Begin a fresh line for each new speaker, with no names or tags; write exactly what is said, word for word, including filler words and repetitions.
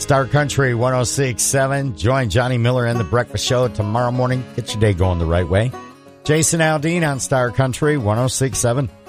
Star Country one oh six point seven. Join Johnny Miller and the Breakfast Show tomorrow morning. Get your day going the right way. Jason Aldean on Star Country one oh six point seven.